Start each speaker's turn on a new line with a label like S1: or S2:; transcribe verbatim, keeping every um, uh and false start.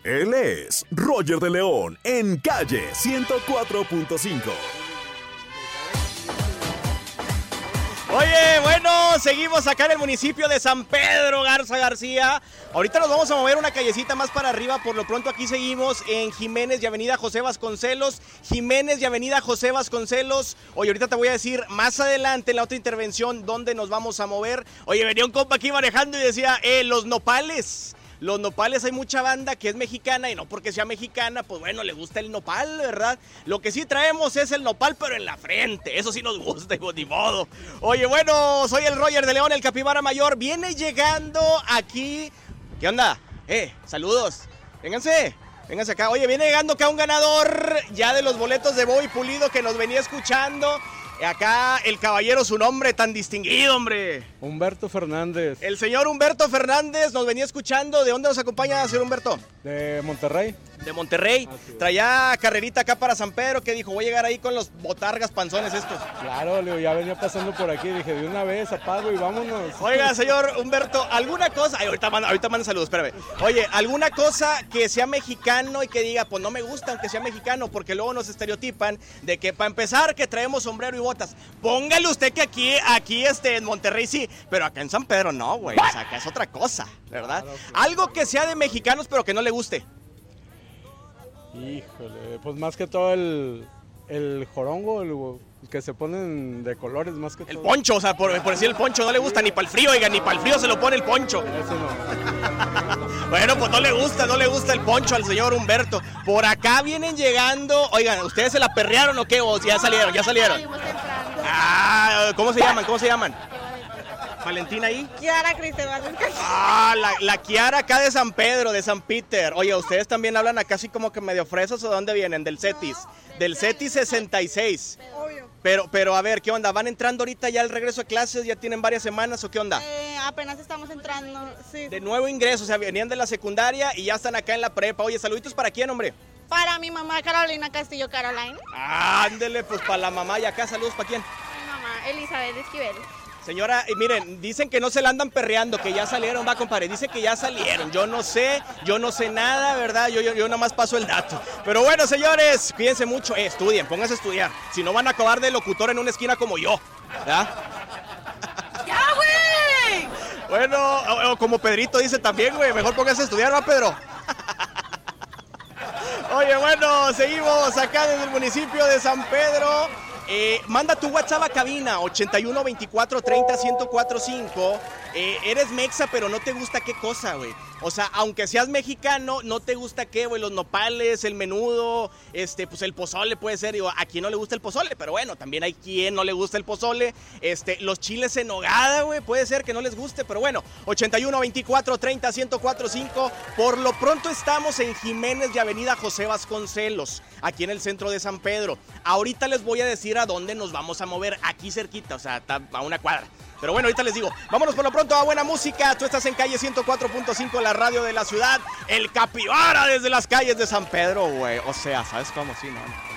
S1: Él es Roger de León en Calle ciento cuatro punto cinco.
S2: Oye, bueno, seguimos acá en el municipio de San Pedro Garza García. Ahorita nos vamos a mover una callecita más para arriba. Por lo pronto aquí seguimos en Jiménez y Avenida José Vasconcelos. Jiménez y Avenida José Vasconcelos. Oye, ahorita te voy a decir más adelante en la otra intervención dónde nos vamos a mover. Oye, venía un compa aquí manejando y decía, eh, los nopales. Los nopales, hay mucha banda que es mexicana y no porque sea mexicana, pues bueno, le gusta el nopal, ¿verdad? Lo que sí traemos es el nopal, pero en la frente. Eso sí nos gusta, y pues ni modo. Oye, bueno, soy el Roger de León, el capibara mayor. Viene llegando aquí. ¿Qué onda? Eh, saludos. Vénganse. Vénganse acá. Oye, viene llegando acá un ganador ya de los boletos de Bobby Pulido que nos venía escuchando. Acá el caballero, su nombre tan distinguido, hombre.
S3: Humberto Fernández.
S2: El señor Humberto Fernández nos venía escuchando. ¿De dónde nos acompaña, señor Humberto?
S3: De Monterrey.
S2: De Monterrey. Traía carrerita acá para San Pedro, que dijo, voy a llegar ahí con los botargas panzones estos.
S3: Claro, Leo, ya venía pasando por aquí. Dije, de una vez apago y vámonos.
S2: Oiga, señor Humberto, ¿alguna cosa? Ay, ahorita manda, ahorita manda saludos, espérame. Oye, ¿alguna cosa que sea mexicano y que diga, pues no me gusta aunque sea mexicano? Porque luego nos estereotipan de que para empezar que traemos sombrero y botas. Póngale usted que aquí, aquí este, en Monterrey sí, pero acá en San Pedro no, güey. O sea, acá es otra cosa, ¿verdad? Claro, claro. Algo que sea de mexicanos pero que no le guste.
S3: Híjole, pues más que todo el, el jorongo, el, el que se ponen de colores más que todo.
S2: El poncho, o sea, por, por decir el poncho no le gusta ni para el frío, oiga, ni para el frío se lo pone el poncho.
S3: Ese no.
S2: Bueno, pues no le gusta, no le gusta el poncho al señor Humberto. Por acá vienen llegando, oigan, ¿ustedes se la perrearon o qué? ¿O ya salieron, ya salieron? Ah, ¿cómo se llaman? ¿Cómo se llaman? Valentina ahí.
S4: Kiara Cristóbal.
S2: Ah, la, la Kiara acá de San Pedro, de San Peter. Oye, ¿ustedes también hablan acá así como que medio fresas o de dónde vienen? Del Cetis. No, del Cetis sesenta y seis.
S4: Obvio.
S2: Pero, pero a ver, ¿qué onda? ¿Van entrando ahorita ya al regreso a clases? ¿Ya tienen varias semanas o qué onda?
S4: Eh, apenas estamos entrando, sí.
S2: De nuevo ingreso, o sea, venían de la secundaria y ya están acá en la prepa. Oye, saluditos para quién, hombre.
S4: Para mi mamá Carolina Castillo Caroline.
S2: Ah, ándele, pues para la mamá y acá saludos para quién.
S4: Mi mamá Elizabeth Esquivel.
S2: Señora, eh, miren, dicen que no se la andan perreando, que ya salieron, va, compadre, dice que ya salieron. Yo no sé, yo no sé nada, ¿verdad? Yo, yo, yo nada más paso el dato. Pero bueno, señores, cuídense mucho, eh, estudien, pónganse a estudiar. Si no van a acabar de locutor en una esquina como yo, ¿verdad?
S4: ¡Ya, güey!
S2: Bueno, o, o como Pedrito dice también, güey, mejor pónganse a estudiar, ¿va, Pedro? Oye, bueno, seguimos acá desde el municipio de San Pedro. Eh, manda tu WhatsApp a cabina ochenta y uno, veinticuatro, treinta, ciento cuatro cinco. Eh, eres mexa, pero no te gusta qué cosa, güey. O sea, aunque seas mexicano, no te gusta qué, güey, los nopales, el menudo, este, pues el pozole puede ser. Digo, a quien no le gusta el pozole, pero bueno, también hay quien no le gusta el pozole. Este, los chiles en nogada, güey, puede ser que no les guste, pero bueno, ochenta y uno, veinticuatro, treinta, ciento cuatro cinco. Por lo pronto estamos en Jiménez y Avenida José Vasconcelos, aquí en el centro de San Pedro. Ahorita les voy a decir a dónde nos vamos a mover, aquí cerquita, o sea, a una cuadra. Pero bueno, ahorita les digo, vámonos por lo pronto a buena música. Tú estás en calle ciento cuatro punto cinco, la radio de la ciudad. El capibara desde las calles de San Pedro, güey. O sea, ¿sabes cómo? Sí, no, no.